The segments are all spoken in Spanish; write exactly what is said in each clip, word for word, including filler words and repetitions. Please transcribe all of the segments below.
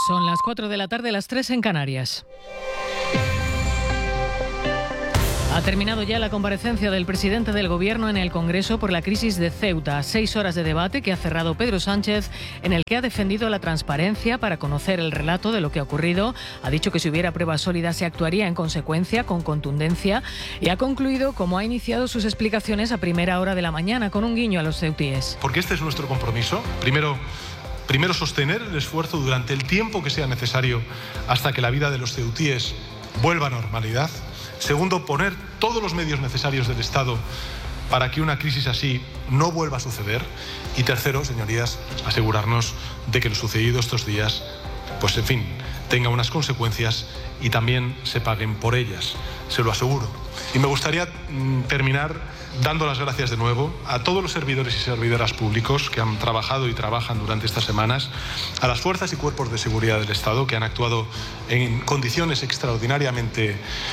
Son las cuatro de la tarde, las tres en Canarias. Ha terminado ya la comparecencia del presidente del Gobierno en el Congreso por la crisis de Ceuta. Seis horas de debate que ha cerrado Pedro Sánchez, en el que ha defendido la transparencia para conocer el relato de lo que ha ocurrido. Ha dicho que si hubiera pruebas sólidas se actuaría en consecuencia, con contundencia, y ha concluido cómo ha iniciado sus explicaciones a primera hora de la mañana, con un guiño a los ceutíes. Porque este es nuestro compromiso. Primero, primero sostener el esfuerzo durante el tiempo que sea necesario hasta que la vida de los ceutíes vuelva a normalidad. Segundo, poner todos los medios necesarios del Estado para que una crisis así no vuelva a suceder. Y tercero, señorías, asegurarnos de que lo sucedido estos días, pues en fin, tenga unas consecuencias y también se paguen por ellas. Se lo aseguro. Y me gustaría mm, terminar dando las gracias de nuevo a todos los servidores y servidoras públicos que han trabajado y trabajan durante estas semanas, a las fuerzas y cuerpos de seguridad del Estado que han actuado en condiciones extraordinariamente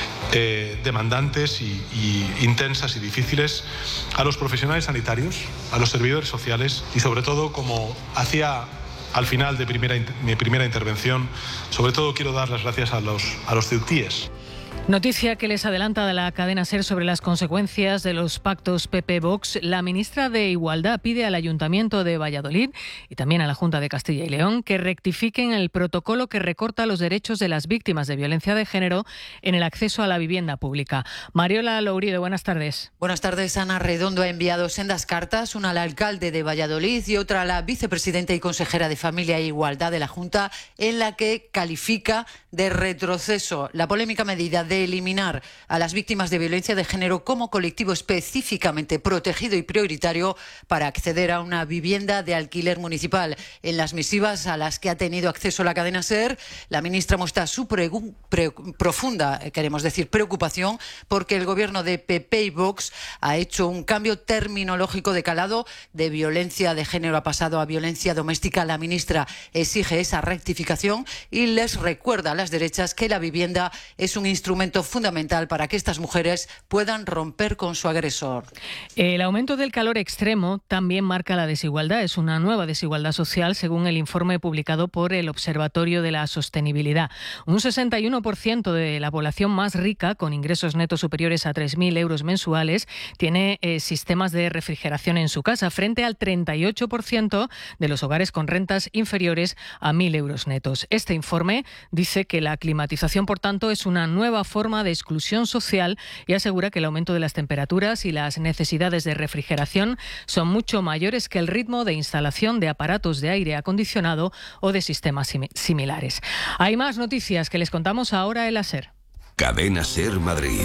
eh, demandantes y, y intensas y difíciles, a los profesionales sanitarios, a los servidores sociales y sobre todo, como hacía al final de primera, mi primera intervención, sobre todo quiero dar las gracias a los, a los ceutíes. Noticia que les adelanta de la cadena SER sobre las consecuencias de los pactos P P-Vox. La ministra de Igualdad pide al Ayuntamiento de Valladolid y también a la Junta de Castilla y León que rectifiquen el protocolo que recorta los derechos de las víctimas de violencia de género en el acceso a la vivienda pública. Mariola Lourido, buenas tardes. Buenas tardes. Ana Redondo ha enviado sendas cartas, una al alcalde de Valladolid y otra a la vicepresidenta y consejera de Familia e Igualdad de la Junta, en la que califica de retroceso la polémica medida de de eliminar a las víctimas de violencia de género como colectivo específicamente protegido y prioritario para acceder a una vivienda de alquiler municipal. En las misivas a las que ha tenido acceso la cadena SER, la ministra muestra su pre pre profunda, queremos decir, preocupación porque el gobierno de P P y Vox ha hecho un cambio terminológico de calado. De violencia de género ha pasado a violencia doméstica. La ministra exige esa rectificación y les recuerda a las derechas que la vivienda es un instrumento fundamental para que estas mujeres puedan romper con su agresor. El aumento del calor extremo también marca la desigualdad. Es una nueva desigualdad social, según el informe publicado por el Observatorio de la Sostenibilidad. Un sesenta y uno por ciento de la población más rica, con ingresos netos superiores a tres mil euros mensuales, tiene eh, sistemas de refrigeración en su casa, frente al treinta y ocho por ciento de los hogares con rentas inferiores a mil euros netos. Este informe dice que la climatización, por tanto, es una nueva forma de exclusión social y asegura que el aumento de las temperaturas y las necesidades de refrigeración son mucho mayores que el ritmo de instalación de aparatos de aire acondicionado o de sistemas sim- similares. Hay más noticias que les contamos ahora en la SER. Cadena SER Madrid.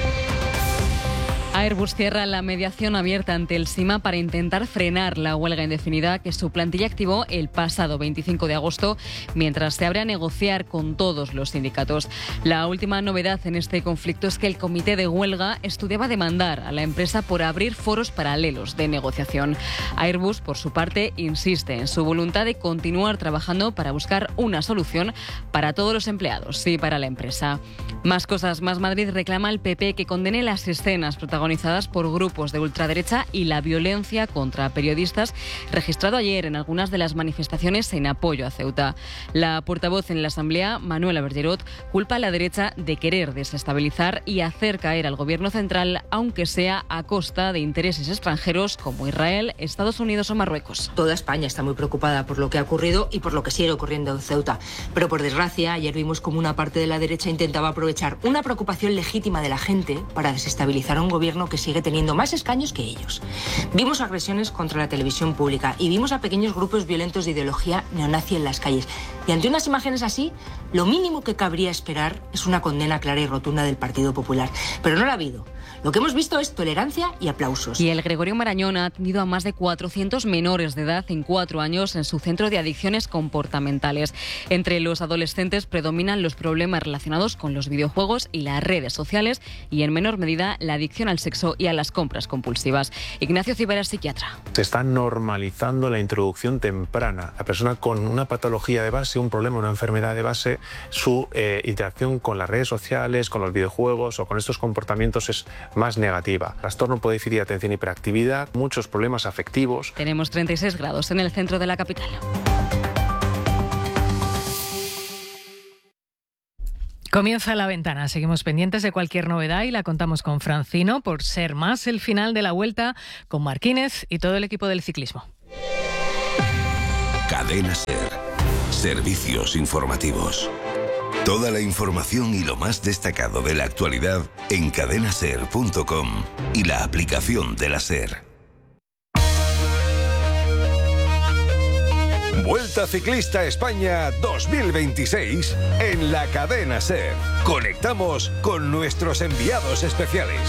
Airbus cierra la mediación abierta ante el SIMA para intentar frenar la huelga indefinida que su plantilla activó el pasado veinticinco de agosto, mientras se abre a negociar con todos los sindicatos. La última novedad en este conflicto es que el comité de huelga estudiaba demandar a la empresa por abrir foros paralelos de negociación. Airbus, por su parte, insiste en su voluntad de continuar trabajando para buscar una solución para todos los empleados y para la empresa. Más cosas. Más Madrid reclama al P P que condene las escenas protagonizadas por grupos de ultraderecha y la violencia contra periodistas registrado ayer en algunas de las manifestaciones en apoyo a Ceuta. La portavoz en la Asamblea, Manuela Bergerot, culpa a la derecha de querer desestabilizar y hacer caer al gobierno central, aunque sea a costa de intereses extranjeros como Israel, Estados Unidos o Marruecos. Toda España está muy preocupada por lo que ha ocurrido y por lo que sigue ocurriendo en Ceuta. Pero por desgracia, ayer vimos como una parte de la derecha intentaba aprovechar una preocupación legítima de la gente para desestabilizar a un gobierno que sigue teniendo más escaños que ellos. Vimos agresiones contra la televisión pública y vimos a pequeños grupos violentos de ideología neonazi en las calles. Y ante unas imágenes así, lo mínimo que cabría esperar es una condena clara y rotunda del Partido Popular. Pero no la ha habido. Lo que hemos visto es tolerancia y aplausos. Y el Gregorio Marañón ha atendido a más de cuatrocientos menores de edad en cuatro años en su centro de adicciones comportamentales. Entre los adolescentes predominan los problemas relacionados con los videojuegos y las redes sociales y en menor medida la adicción al sexo y a las compras compulsivas. Ignacio Cibera, psiquiatra. Se está normalizando la introducción temprana. La persona con una patología de base, un problema, una enfermedad de base, su eh, interacción con las redes sociales, con los videojuegos o con estos comportamientos es más negativa. Trastorno por déficit de atención y hiperactividad, muchos problemas afectivos. Tenemos treinta y seis grados en el centro de la capital. Comienza la ventana, seguimos pendientes de cualquier novedad y la contamos con Francino por ser más el final de la Vuelta con Marquínez y todo el equipo del ciclismo. Cadena SER. Servicios informativos. Toda la información y lo más destacado de la actualidad en cadena ser punto com y la aplicación de la SER. Vuelta Ciclista España dos mil veintiséis en la cadena SER. Conectamos con nuestros enviados especiales.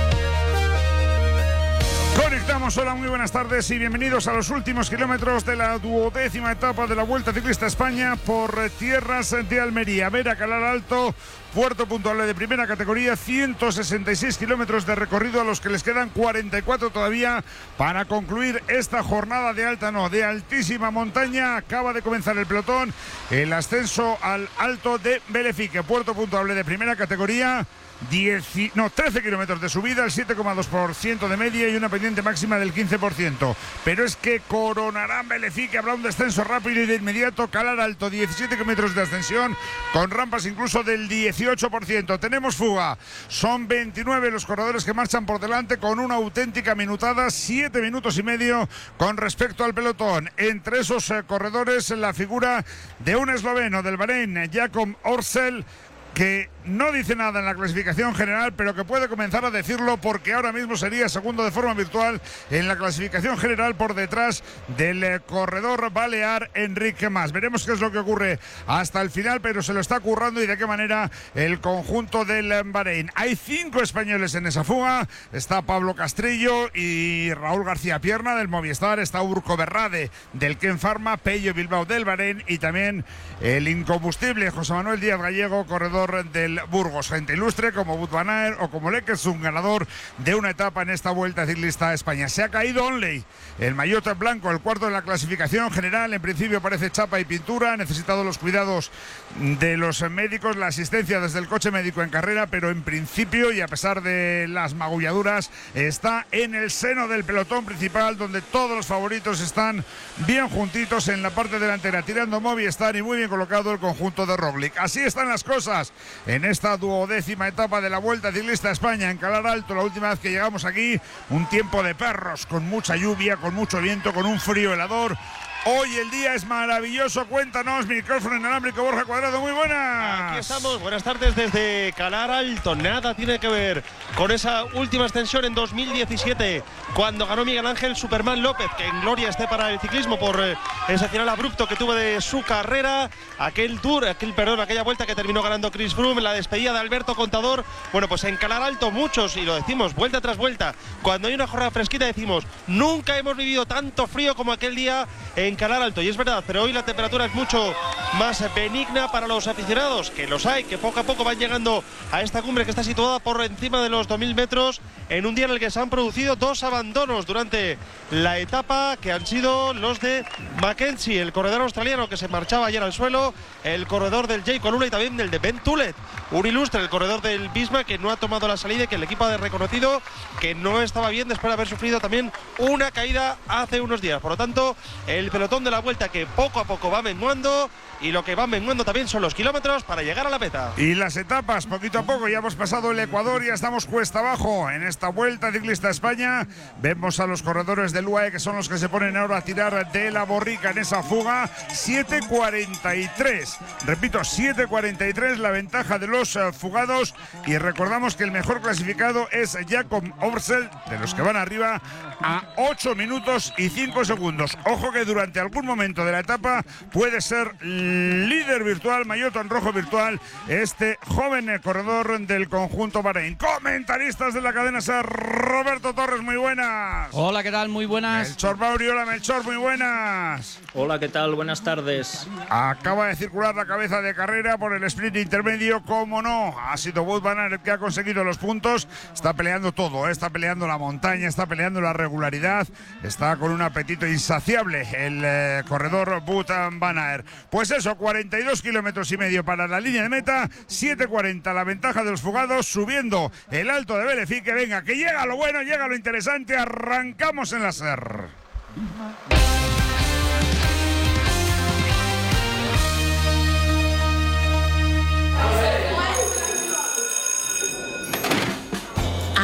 Conectamos, hola, muy buenas tardes y bienvenidos a los últimos kilómetros de la duodécima etapa de la Vuelta Ciclista España por tierras de Almería. Vera, Calar Alto, puerto puntuable de primera categoría, ciento sesenta y seis kilómetros de recorrido a los que les quedan cuarenta y cuatro todavía para concluir esta jornada de alta, no, de altísima montaña. Acaba de comenzar el pelotón, el ascenso al Alto de Belefique, puerto puntuable de primera categoría. diez, no, trece kilómetros de subida, el siete coma dos por ciento de media y una pendiente máxima del quince por ciento. Pero es que coronarán Belefique, habrá un descenso rápido y de inmediato. Calar Alto, diecisiete kilómetros de ascensión, con rampas incluso del dieciocho por ciento. Tenemos fuga, son veintinueve los corredores que marchan por delante con una auténtica minutada, siete minutos y medio con respecto al pelotón. Entre esos eh, corredores, la figura de un esloveno del Bahrein, Jakob Orsel, que no dice nada en la clasificación general, pero que puede comenzar a decirlo porque ahora mismo sería segundo de forma virtual en la clasificación general por detrás del eh, corredor balear Enrique Mas. Veremos qué es lo que ocurre hasta el final, pero se lo está currando y de qué manera el conjunto del Bahrein. Hay cinco españoles en esa fuga, está Pablo Castrillo y Raúl García Pierna del Movistar, está Urco Berrade del Ken Pharma, Pello Bilbao del Bahrein y también el incombustible José Manuel Díaz Gallego, corredor del Burgos. Gente ilustre como Wout van Aert o como Lekes, un ganador de una etapa en esta Vuelta Ciclista a España. Se ha caído Onley, el maillot blanco, el cuarto de la clasificación general. En principio parece chapa y pintura, ha necesitado los cuidados de los médicos, la asistencia desde el coche médico en carrera, pero en principio y a pesar de las magulladuras está en el seno del pelotón principal, donde todos los favoritos están bien juntitos en la parte delantera, tirando Movistar y muy bien colocado el conjunto de Roglic. Así están las cosas en esta duodécima etapa de la Vuelta Ciclista a España en Calar Alto. La última vez que llegamos aquí, un tiempo de perros, con mucha lluvia, con mucho viento, con un frío helador. Hoy el día es maravilloso. Cuéntanos, micrófono inalámbrico, Borja Cuadrado, muy buenas. Aquí estamos, buenas tardes desde Calar Alto. Nada tiene que ver con esa última extensión en dos mil diecisiete, cuando ganó Miguel Ángel Superman López, que en gloria esté para el ciclismo por eh, ese final abrupto que tuvo de su carrera. Aquel tour, aquel, perdón, aquella vuelta que terminó ganando Chris Froome, la despedida de Alberto Contador. Bueno, pues en Calar Alto muchos, y lo decimos vuelta tras vuelta, cuando hay una jornada fresquita decimos, nunca hemos vivido tanto frío como aquel día en Calar Alto, y es verdad, pero hoy la temperatura es mucho más benigna para los aficionados, que los hay, que poco a poco van llegando a esta cumbre que está situada por encima de los dos mil metros, en un día en el que se han producido dos abandonos durante la etapa, que han sido los de Mackenzie, el corredor australiano que se marchaba ayer al suelo, el corredor del Jay Colula y también del de Ben Tulet, un ilustre, el corredor del Bisma, que no ha tomado la salida y que el equipo ha reconocido que no estaba bien después de haber sufrido también una caída hace unos días. Por lo tanto, el pelotón de la Vuelta que poco a poco va menguando, y lo que va menguando también son los kilómetros para llegar a la meta. Y las etapas, poquito a poco, ya hemos pasado el Ecuador, ya estamos cuesta abajo en esta Vuelta Ciclista a España. Vemos a los corredores del U A E, que son los que se ponen ahora a tirar de la borrica en esa fuga. siete cuarenta y tres, repito, siete cuarenta y tres la ventaja de los uh, fugados, y recordamos que el mejor clasificado es Jakob Orsel, de los que van arriba, a ocho minutos y cinco segundos. Ojo que durante algún momento de la etapa puede ser líder virtual, maillot en rojo virtual, este joven corredor del conjunto Bahrein. Comentaristas de la cadena SER, Roberto Torres, muy buenas. Hola, ¿qué tal? Muy buenas. Melchor Mauri, hola Melchor, muy buenas. Hola, ¿qué tal? Buenas tardes. Acaba de circular la cabeza de carrera por el sprint intermedio, como no, ha sido Wout van Aert el que ha conseguido los puntos. Está peleando todo, ¿eh? Está peleando la montaña, está peleando la regularidad, está con un apetito insaciable el eh, corredor Wout van Aert. Pues eso, cuarenta y dos kilómetros y medio para la línea de meta, siete cuarenta la ventaja de los fugados, subiendo el Alto de Belefique. Venga, que llega lo bueno, llega lo interesante, arrancamos en la SER.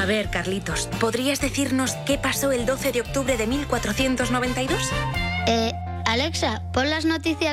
ver, Carlitos, ¿podrías decirnos qué pasó el doce de octubre de mil cuatrocientos noventa y dos? Eh, Alexa, pon las noticias